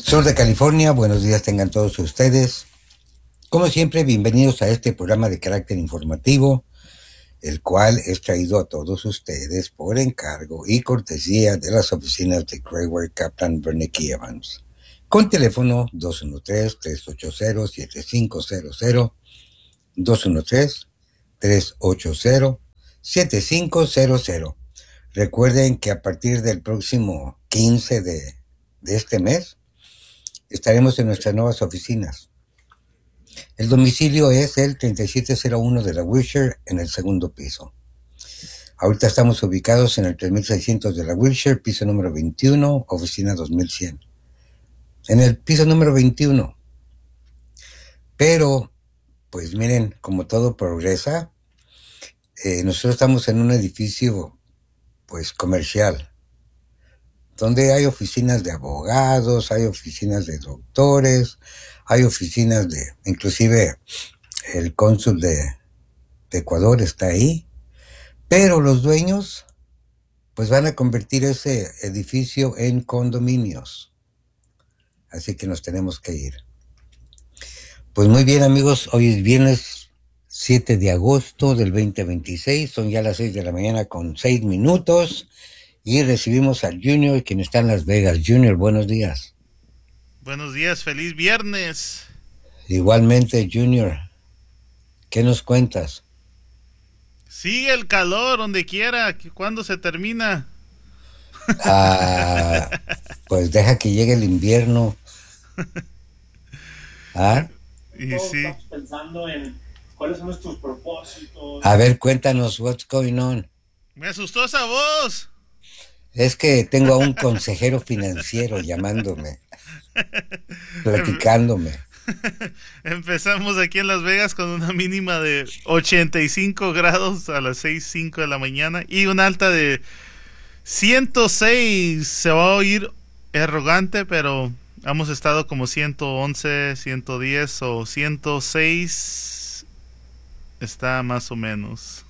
Sur de California, buenos días tengan todos ustedes. Como siempre, bienvenidos a este programa de carácter informativo, el cual es traído a todos ustedes por encargo y cortesía de las oficinas de Kramer Kaplan Wernicke Evans, con teléfono 213-380-7500, 213-380-7500. Recuerden que a partir del próximo 15 de este mes, estaremos en nuestras nuevas oficinas. El domicilio es el 3701 de la Wilshire en el segundo piso. Ahorita estamos ubicados en el 3600 de la Wilshire, piso número 21, oficina 2100. En el piso número 21. Pero, pues miren, como todo progresa, nosotros estamos en un edificio, pues comercial, donde hay oficinas de abogados, hay oficinas de doctores, hay oficinas de, inclusive el cónsul de Ecuador está ahí, pero los dueños pues van a convertir ese edificio en condominios, así que nos tenemos que ir. Pues muy bien, amigos, hoy es viernes 7 de agosto del 2026, son ya las 6 de la mañana con 6 minutos y recibimos al Junior, quien está en Las Vegas. Junior, buenos días. Buenos días, feliz viernes. Igualmente, Junior, ¿qué nos cuentas? Sigue el calor donde quiera. ¿Cuándo se termina? Ah, pues deja que llegue el invierno. ¿Ah? Y Todos sí. estamos pensando en cuáles son nuestros propósitos. A ver, cuéntanos, what's going on? Me asustó esa voz. Es que tengo a un consejero financiero llamándome, platicándome. Empezamos aquí en Las Vegas con una mínima de 85 grados a las 6:05 de la mañana y una alta de 106. Se va a oír arrogante, pero hemos estado como 111, 110 o 106. Está más o menos.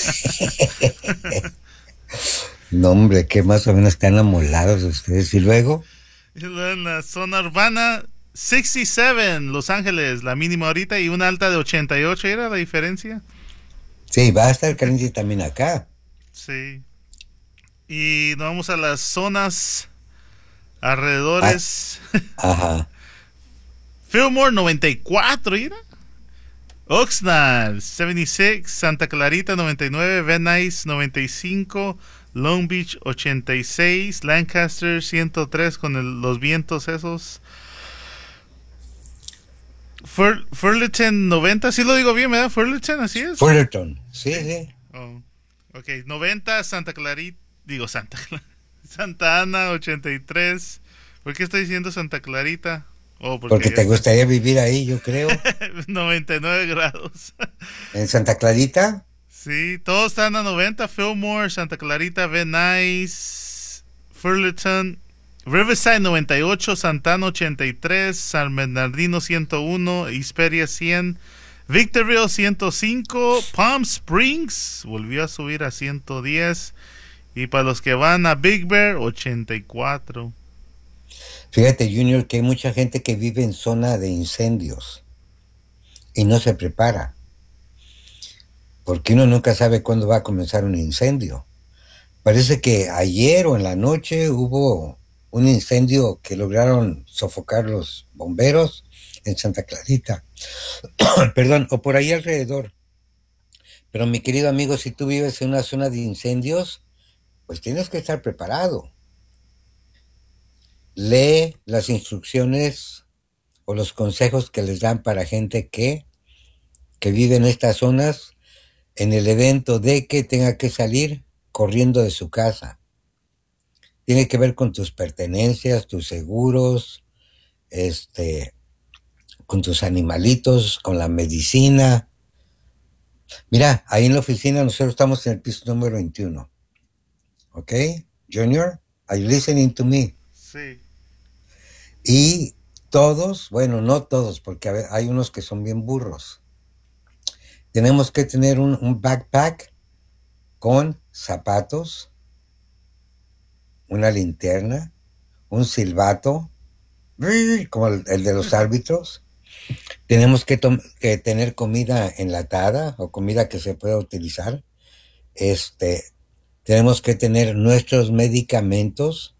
No, hombre, que más o menos están amolados ustedes. Y luego, Y luego en la zona urbana, 67, Los Ángeles, la mínima ahorita, y una alta de 88. ¿Era la diferencia? sí, va a estar caliente también acá. Sí. Y nos vamos a las zonas Ah, alrededores. ajá. Fillmore, 94, ¿era? Oxnard, 76, Santa Clarita, 99, Van Nuys, 95, Long Beach, 86, Lancaster, 103 con los vientos esos. Fullerton, 90, sí lo digo bien, ¿verdad? Fullerton, así es. Fullerton, sí, Sí. sí. Oh, ok, 90, Santa Clarita, digo Santa Ana, 83. ¿Por qué estoy diciendo Santa Clarita? Oh, porque Porque ya te está. gustaría vivir ahí, yo creo. 99 grados. En Santa Clarita. Sí, todos están a 90. Fillmore, Santa Clarita, Van Nuys, Fullerton, Riverside 98, Santana 83, San Bernardino 101, Hesperia 100, Victorville 105, Palm Springs volvió a subir a 110 y para los que van a Big Bear 84. Fíjate, Junior, que hay mucha gente que vive en zona de incendios y no se prepara, porque uno nunca sabe cuándo va a comenzar un incendio. Parece que ayer o en la noche hubo un incendio que lograron sofocar los bomberos en Santa Clarita, perdón, o por ahí alrededor. Pero mi querido amigo, si tú vives en una zona de incendios, pues tienes que estar preparado. Lee las instrucciones o los consejos que les dan para gente que vive en estas zonas en el evento de que tenga que salir corriendo de su casa. Tiene que ver con tus pertenencias, tus seguros, con tus animalitos, con la medicina. Mira, ahí en la oficina nosotros estamos en el piso número 21. ¿Ok? Junior, are you listening to me? Sí. Y todos, bueno, no todos, porque hay unos que son bien burros. Tenemos que tener un backpack con zapatos, una linterna, un silbato, como el de los árbitros. Tenemos que tener comida enlatada o comida que se pueda utilizar. Este, tenemos que tener nuestros medicamentos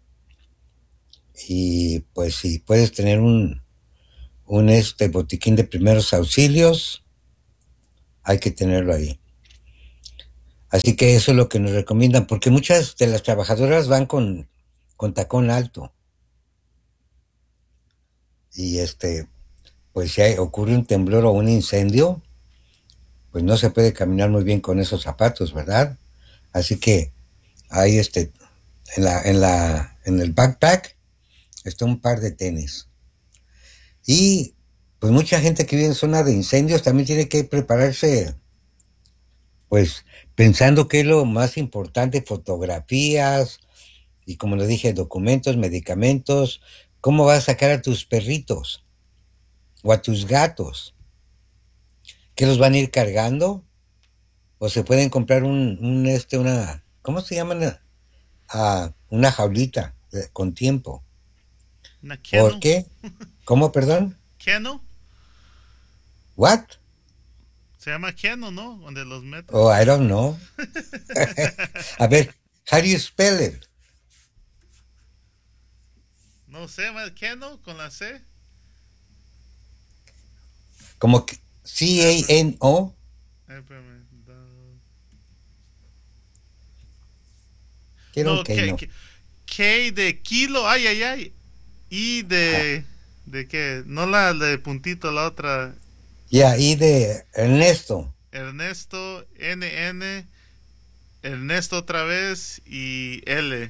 y pues si puedes tener un botiquín de primeros auxilios, hay que tenerlo ahí. Así que eso es lo que nos recomiendan, porque muchas de las trabajadoras van con tacón alto y pues si ocurre un temblor o un incendio, pues no se puede caminar muy bien con esos zapatos, ¿verdad? Así que ahí en el backpack está un par de tenis. Y pues mucha gente que vive en zona de incendios también tiene que prepararse, pues pensando que es lo más importante, fotografías y como le dije, documentos, medicamentos, cómo vas a sacar a tus perritos o a tus gatos, que los van a ir cargando o se pueden comprar ¿cómo se llaman? Una jaulita con tiempo. Una ¿Por kennel. qué? ¿Cómo, perdón? Kennel. What? Se llama kennel, ¿no? Donde los Oh, metes. I don't know. A ver, how do you spell it? No sé, kennel con la C. Como Espérame, C-A-N-O. espérame. Quiero No, que no. K de kilo, ay, ay, ay. Y Ah, ¿de qué? No la de puntito, la otra. ya, y de Ernesto. Ernesto, NN, Ernesto otra vez y L.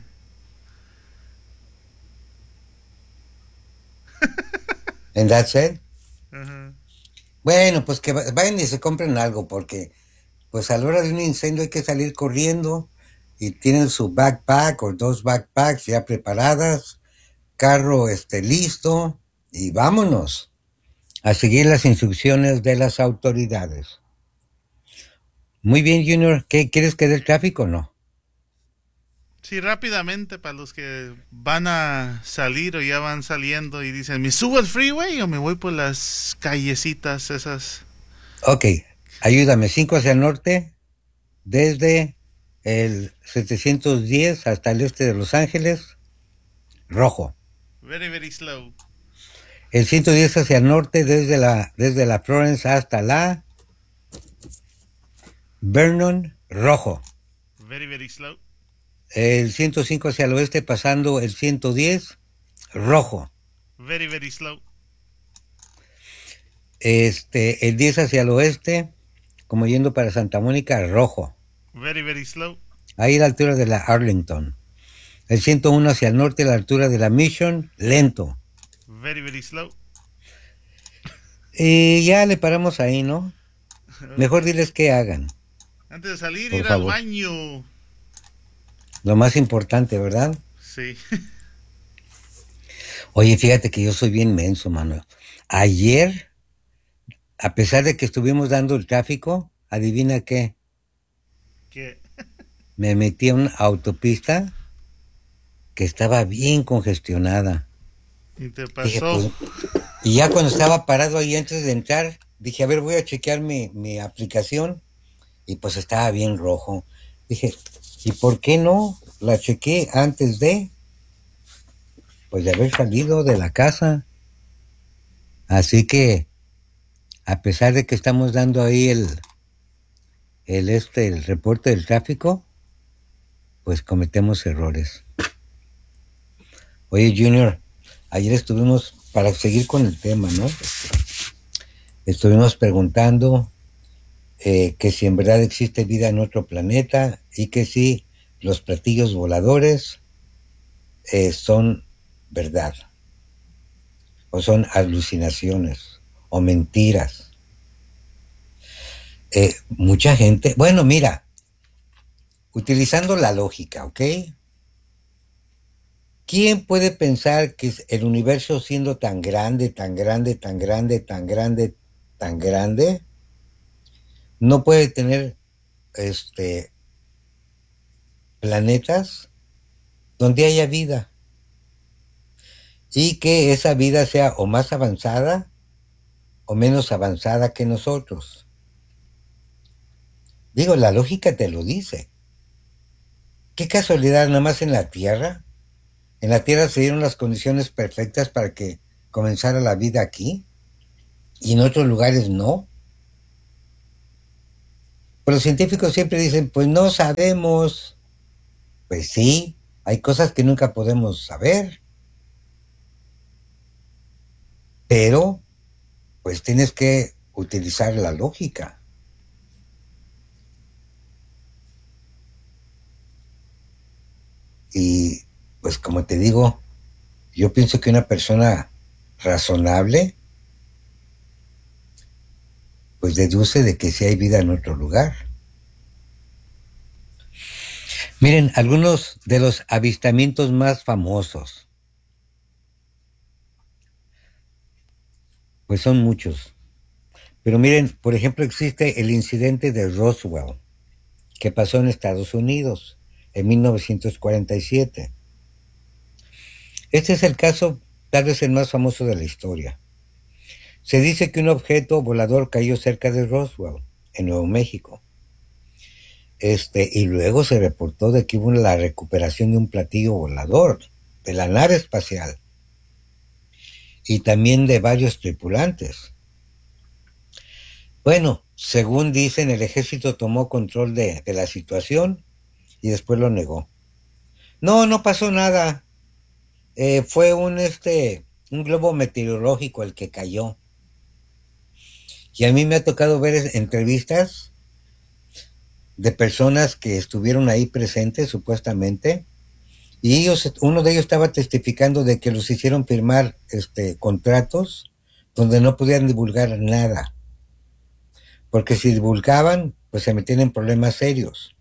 And that's it. Ajá. Bueno, pues que vayan y se compren algo, porque pues a la hora de un incendio hay que salir corriendo y tienen su backpack o dos backpacks ya preparadas, carro listo y vámonos a seguir las instrucciones de las autoridades. Muy bien, Junior, ¿qué quieres que dé el tráfico o no? Sí, rápidamente para los que van a salir o ya van saliendo y dicen, ¿me subo al freeway o me voy por las callecitas esas? Ok, ayúdame, 5 hacia el norte, desde el 710 hasta el este de Los Ángeles, rojo. Very, very slow. El 110 hacia el norte, desde la Florence hasta la Vernon, rojo. Very, very slow. El 105 hacia el oeste, pasando el 110, rojo. Very, very slow. El 10 hacia el oeste, como yendo para Santa Mónica, rojo. Very, very slow. Ahí a la altura de la Arlington. El 101 hacia el norte, a la altura de la Mission, lento. Very, very slow. Y ya le paramos ahí, ¿no? Mejor Ok. diles que hagan, Antes de salir, por ir al favor. baño. Lo más importante, ¿verdad? Sí. Oye, fíjate que yo soy bien menso, mano. Ayer, a pesar de que estuvimos dando el tráfico, adivina qué, ¿Qué? me metí a una autopista que estaba bien congestionada. Y te Dije, pasó. pues, y ya cuando estaba parado ahí antes de entrar, dije, a ver, voy a chequear mi aplicación y pues estaba bien rojo. Dije, ¿y por qué no la chequé antes pues de haber salido de la casa? Así que, a pesar de que estamos dando ahí el reporte del tráfico, pues cometemos errores. Oye, Junior, ayer estuvimos, para seguir con el tema, ¿no? Estuvimos preguntando que si en verdad existe vida en otro planeta y que si los platillos voladores son verdad o son alucinaciones o mentiras. Mucha gente, bueno, mira, utilizando la lógica, ¿ok? ¿Quién puede pensar que el universo siendo tan grande, tan grande, tan grande, tan grande, tan grande, no puede tener planetas donde haya vida? y que esa vida sea o más avanzada o menos avanzada que nosotros. Digo, la lógica te lo dice. Qué casualidad, nada más en la Tierra. En la Tierra se dieron las condiciones perfectas para que comenzara la vida aquí y en otros lugares no. Pero los científicos siempre dicen, pues no sabemos. Pues sí, hay cosas que nunca podemos saber, pero pues tienes que utilizar la lógica. Y pues como te digo, yo pienso que una persona razonable pues deduce de que sí hay vida en otro lugar. Miren, algunos de los avistamientos más famosos, pues son muchos. Pero miren, por ejemplo, existe el incidente de Roswell, que pasó en Estados Unidos en 1947. Este es el caso, tal vez el más famoso de la historia. Se dice que un objeto volador cayó cerca de Roswell, en Nuevo México. Y luego se reportó de que hubo la recuperación de un platillo volador, de la nave espacial, y también de varios tripulantes. Bueno, según dicen, el ejército tomó control de la situación y después lo negó. No, no pasó nada. Fue un globo meteorológico el que cayó. Y a mí me ha tocado ver entrevistas de personas que estuvieron ahí presentes supuestamente, y uno de ellos estaba testificando de que los hicieron firmar contratos donde no podían divulgar nada, porque si divulgaban, pues se metían en problemas serios.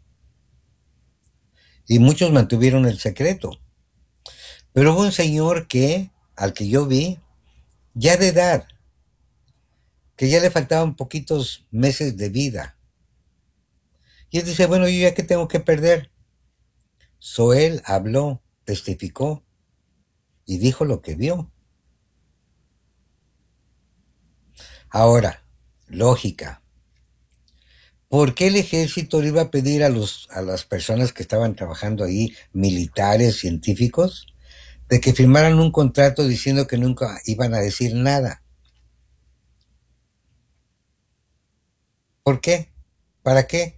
Y muchos mantuvieron el secreto. Pero hubo un señor al que yo vi, ya de edad, que ya le faltaban poquitos meses de vida. Y él dice, bueno, yo ya que tengo que perder. Él habló, testificó y dijo lo que vio. Ahora, lógica. ¿Por qué el ejército le iba a pedir a las personas que estaban trabajando ahí, militares, científicos, de que firmaran un contrato diciendo que nunca iban a decir nada? ¿Por qué? ¿Para qué?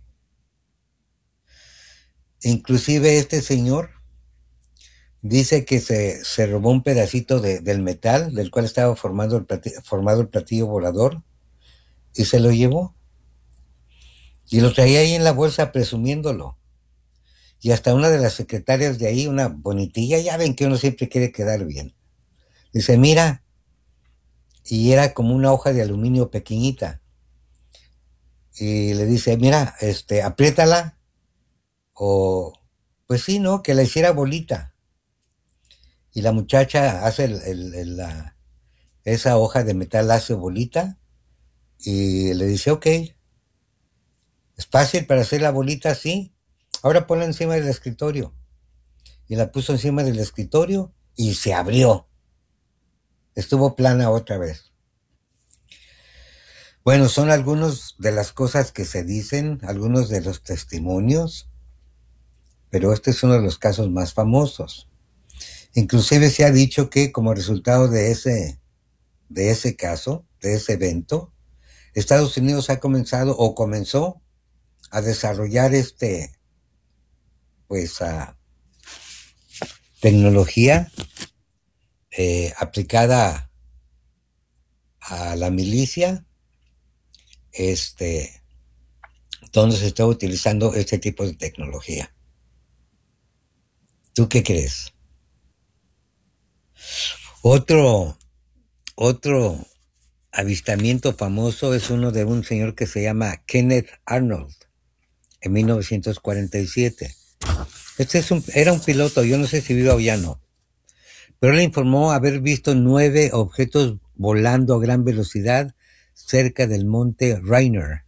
Inclusive este señor dice que se robó un pedacito del metal del cual estaba formado el platillo volador y se lo llevó. Y lo traía ahí en la bolsa presumiéndolo. Y hasta una de las secretarias de ahí, una bonitilla, ya ven que uno siempre quiere quedar bien. Dice, mira, y era como una hoja de aluminio pequeñita. Y le dice, mira, apriétala, o pues sí, ¿no? Que la hiciera bolita. Y la muchacha hace esa hoja de metal, la hace bolita, y le dice, ok, es fácil para hacer la bolita así. Ahora ponla encima del escritorio. Y la puso encima del escritorio y se abrió. Estuvo plana otra vez. Bueno, son algunas de las cosas que se dicen, algunos de los testimonios, pero este es uno de los casos más famosos. Inclusive se ha dicho que como resultado de ese caso, de ese evento, Estados Unidos ha comenzado o comenzó a desarrollar pues tecnología aplicada a la milicia, donde se está utilizando este tipo de tecnología. ¿Tú qué crees? Otro, otro avistamiento famoso es uno de un señor que se llama Kenneth Arnold en 1947. Era un piloto, yo no sé si vive o ya no, pero él informó haber visto 9 objetos volando a gran velocidad cerca del monte Rainier.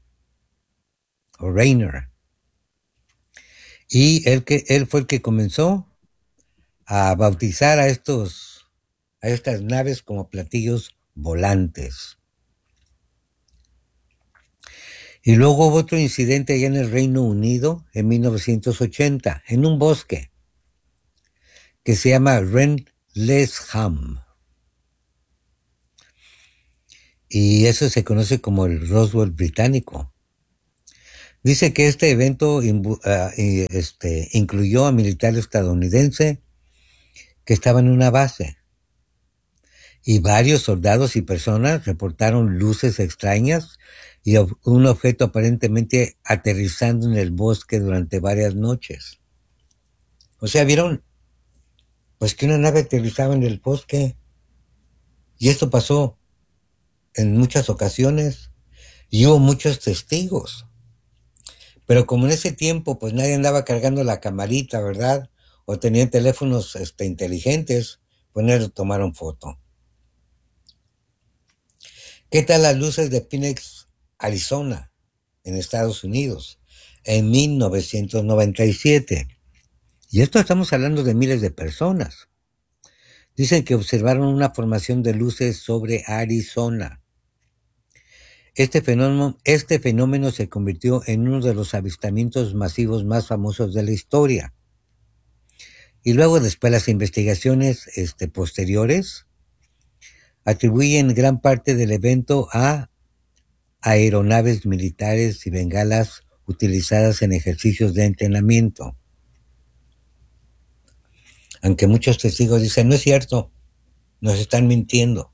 Y él fue el que comenzó a bautizar a estos a estas naves como platillos volantes. Y luego hubo otro incidente allá en el Reino Unido en 1980, en un bosque que se llama Wrenlesham. Y eso se conoce como el Roswell británico. Dice que este evento incluyó a militar estadounidense que estaba en una base. Y varios soldados y personas reportaron luces extrañas y un objeto aparentemente aterrizando en el bosque durante varias noches. O sea, vieron pues que una nave aterrizaba en el bosque. Y esto pasó en muchas ocasiones y hubo muchos testigos. Pero como en ese tiempo pues nadie andaba cargando la camarita, ¿verdad? O tenían teléfonos inteligentes, pues no tomaron foto. ¿Qué tal las luces de Phoenix, Arizona, en Estados Unidos, en 1997? Y esto estamos hablando de miles de personas. Dicen que observaron una formación de luces sobre Arizona. Este fenómeno se convirtió en uno de los avistamientos masivos más famosos de la historia. Y luego, después, las investigaciones posteriores atribuyen gran parte del evento a aeronaves militares y bengalas utilizadas en ejercicios de entrenamiento. Aunque muchos testigos dicen, no es cierto, nos están mintiendo.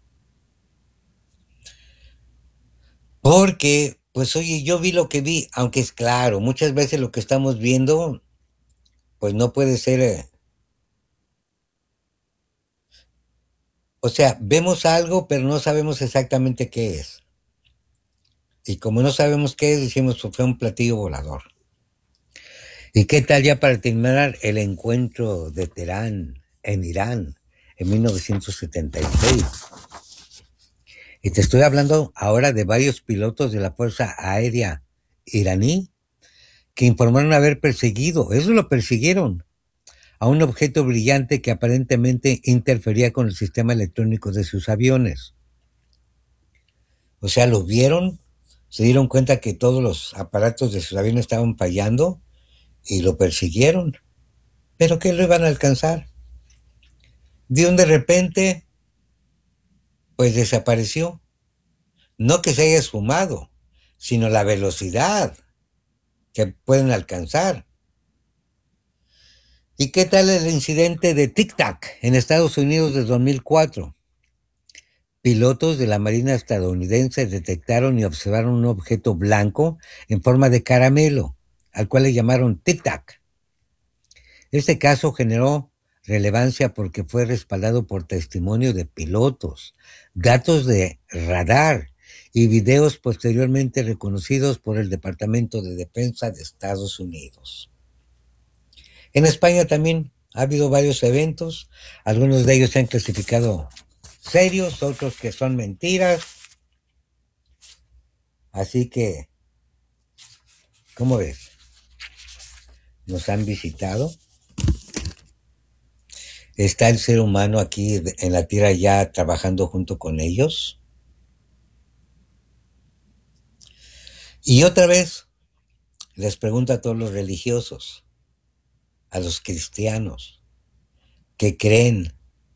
Porque, pues oye, yo vi lo que vi, aunque es claro, muchas veces lo que estamos viendo, pues no puede ser. O sea, vemos algo, pero no sabemos exactamente qué es. Y como no sabemos qué es, decimos que fue un platillo volador. ¿Y qué tal ya para terminar el encuentro de Teherán en Irán en 1976? Y te estoy hablando ahora de varios pilotos de la Fuerza Aérea iraní que informaron haber perseguido, eso lo persiguieron, a un objeto brillante que aparentemente interfería con el sistema electrónico de sus aviones. O sea, lo vieron, se dieron cuenta que todos los aparatos de sus aviones estaban fallando y lo persiguieron. ¿Pero qué lo iban a alcanzar? De repente, pues desapareció. No que se haya esfumado, sino la velocidad que pueden alcanzar. ¿Y qué tal el incidente de Tic Tac en Estados Unidos de 2004? Pilotos de la Marina estadounidense detectaron y observaron un objeto blanco en forma de caramelo, al cual le llamaron Tic Tac. Este caso generó relevancia porque fue respaldado por testimonio de pilotos, datos de radar y videos posteriormente reconocidos por el Departamento de Defensa de Estados Unidos. En España también ha habido varios eventos, algunos de ellos se han clasificado serios, otros que son mentiras. Así que, ¿cómo ves? Nos han visitado. ¿Está el ser humano aquí en la Tierra ya trabajando junto con ellos? Y otra vez les pregunto a todos los religiosos, a los cristianos, que creen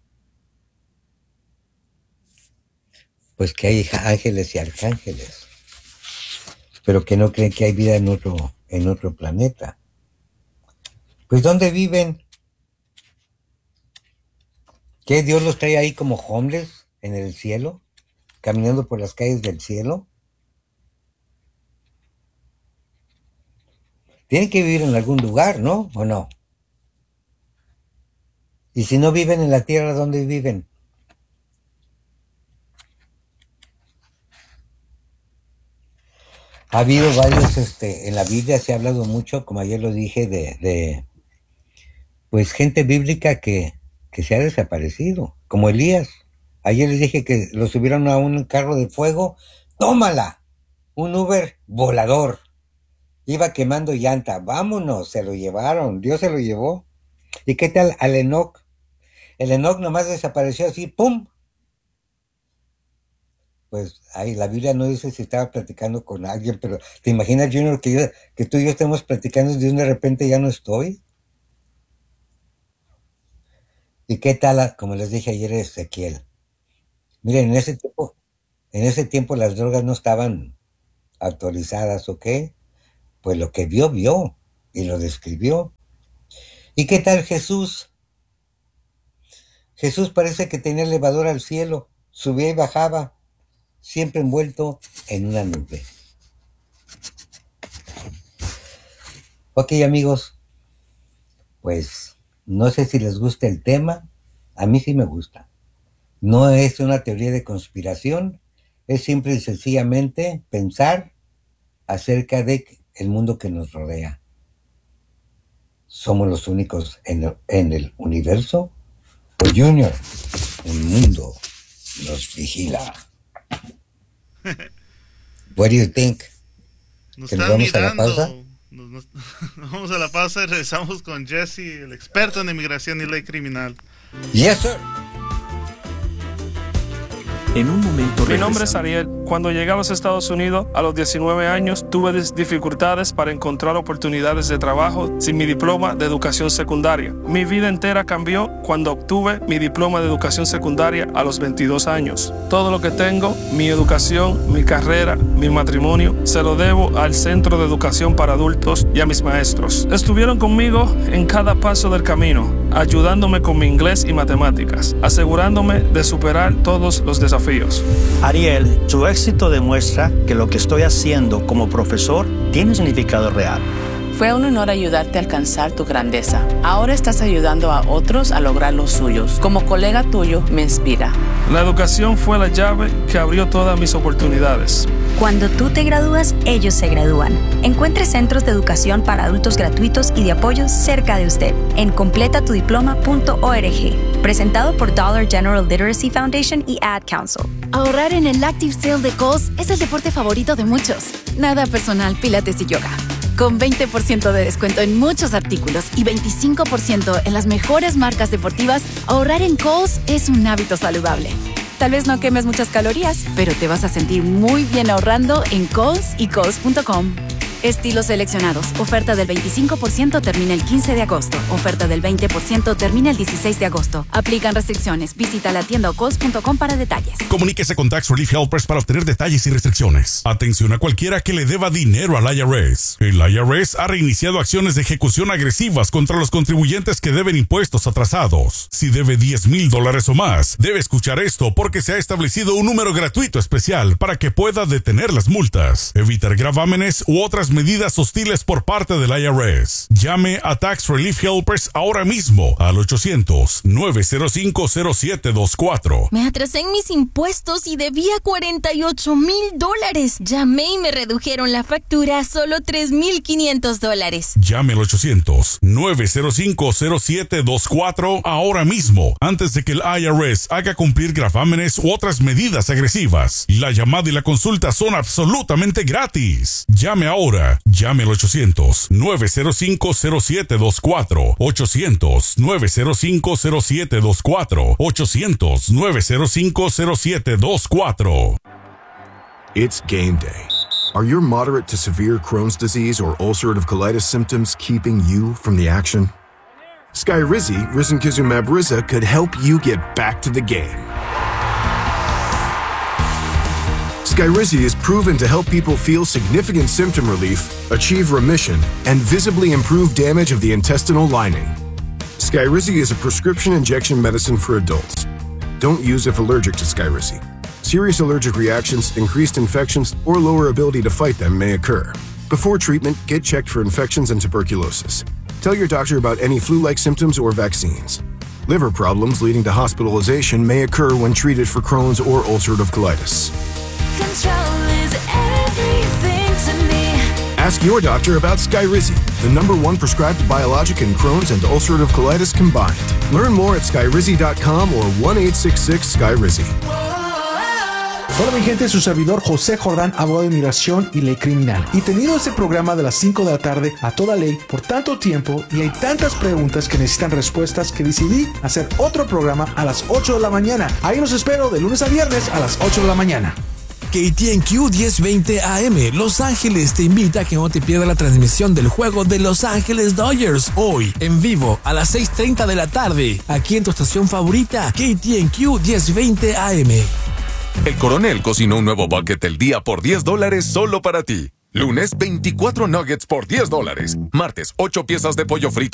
pues que hay ángeles y arcángeles, pero que no creen que hay vida en otro planeta. Pues ¿dónde viven? ¿Qué Dios los trae ahí como homeless en el cielo, caminando por las calles del cielo? Tienen que vivir en algún lugar, ¿no? ¿O no? Y si no viven en la tierra, ¿dónde viven? Ha habido varios, en la Biblia se ha hablado mucho, como ayer lo dije, de pues gente bíblica que se ha desaparecido, como Elías. Ayer les dije que lo subieron a un carro de fuego, tómala, un Uber volador. Iba quemando llanta, vámonos, se lo llevaron, Dios se lo llevó. ¿Y qué tal al Enoc? El Enoc nomás desapareció así, ¡pum! Pues ahí la Biblia no dice si estaba platicando con alguien, pero ¿te imaginas, Junior, que tú y yo estemos platicando y de repente ya no estoy? ¿Y qué tal, como les dije ayer, Ezequiel? Miren, en ese tiempo las drogas no estaban autorizadas, ¿ok? Pues lo que vio, vio y lo describió. ¿Y qué tal Jesús? Jesús parece que tenía elevador al cielo, subía y bajaba, siempre envuelto en una nube. Ok, amigos, pues no sé si les gusta el tema, a mí sí me gusta. No es una teoría de conspiración, es simple y sencillamente pensar acerca de el mundo que nos rodea. ¿Somos los únicos en el universo? O Junior, el mundo nos vigila. What do you think? Nos ¿Que nos están vamos a la mirando. pausa? Nos vamos a la pausa y regresamos con Jesse, el experto en inmigración y ley criminal. Yes, sir. En un momento Mi nombre es Ariel. Cuando llegué a los Estados Unidos a los 19 años, tuve dificultades para encontrar oportunidades de trabajo sin mi diploma de educación secundaria. Mi vida entera cambió cuando obtuve mi diploma de educación secundaria a los 22 años. Todo lo que tengo, mi educación, mi carrera, mi matrimonio, se lo debo al Centro de Educación para Adultos y a mis maestros. Estuvieron conmigo en cada paso del camino, ayudándome con mi inglés y matemáticas, asegurándome de superar todos los desafíos. Ariel, su éxito demuestra que lo que estoy haciendo como profesor tiene un significado real. Fue un honor ayudarte a alcanzar tu grandeza. Ahora estás ayudando a otros a lograr los suyos. Como colega tuyo, me inspira. La educación fue la llave que abrió todas mis oportunidades. Cuando tú te gradúas, ellos se gradúan. Encuentre centros de educación para adultos gratuitos y de apoyo cerca de usted en completatudiploma.org. Presentado por Dollar General Literacy Foundation y Ad Council. Ahorrar en el Active Sale de Kohl's es el deporte favorito de muchos. Nada personal, pilates y yoga. Con 20% de descuento en muchos artículos y 25% en las mejores marcas deportivas, ahorrar en Kohl's es un hábito saludable. Tal vez no quemes muchas calorías, pero te vas a sentir muy bien ahorrando en Kohl's y Kohl's.com. Estilos seleccionados. Oferta del 25% termina el 15 de agosto. Oferta del 20% termina el 16 de agosto. Aplican restricciones. Visita la tienda o Kohl's.com para detalles. Comuníquese con Tax Relief Helpers para obtener detalles y restricciones. Atención a cualquiera que le deba dinero al IRS. El IRS ha reiniciado acciones de ejecución agresivas contra los contribuyentes que deben impuestos atrasados. Si debe $10,000 o más, debe escuchar esto porque se ha establecido un número gratuito especial para que pueda detener las multas, evitar gravámenes u otras medidas hostiles por parte del IRS. Llame a Tax Relief Helpers ahora mismo al 800-905-0724. Me atrasé en mis impuestos y debía $48,000. Llamé y me redujeron la factura a solo $3,500. Llame al 800-905-0724 ahora mismo, antes de que el IRS haga cumplir gravámenes u otras medidas agresivas. La llamada y la consulta son absolutamente gratis. Llame ahora. Llame al 800-905-0724. 800-905-0724. 800-905-0724. It's game day. Are your moderate to severe Crohn's disease or ulcerative colitis symptoms keeping you from the action? Skyrizi, risankizumab Riza, could help you get back to the game. Skyrizi is proven to help people feel significant symptom relief, achieve remission, and visibly improve damage of the intestinal lining. Skyrizi is a prescription injection medicine for adults. Don't use if allergic to Skyrizi. Serious allergic reactions, increased infections, or lower ability to fight them may occur. Before treatment, get checked for infections and tuberculosis. Tell your doctor about any flu-like symptoms or vaccines. Liver problems leading to hospitalization may occur when treated for Crohn's or ulcerative colitis. Control is everything to me. Ask your doctor about Skyrizi, the #1 prescribed biologic in Crohn's and ulcerative colitis combined. Learn more at skyrizi.com or 1-866-SKYRIZI. Hola mi gente, su servidor José Jordán, abogado de inmigración y ley criminal. Y tenido este programa de las 5 de la tarde a toda ley por tanto tiempo y hay tantas preguntas que necesitan respuestas que decidí hacer otro programa a las 8 de la mañana. Ahí los espero de lunes a viernes a las 8 de la mañana. KTNQ 1020 AM Los Ángeles te invita a que no te pierdas la transmisión del juego de Los Ángeles Dodgers hoy en vivo a las 6:30 de la tarde aquí en tu estación favorita KTNQ 1020 AM. El Coronel cocinó un nuevo bucket del día por $10 solo para ti. Lunes, 24 nuggets por $10. Martes, 8 piezas de pollo frito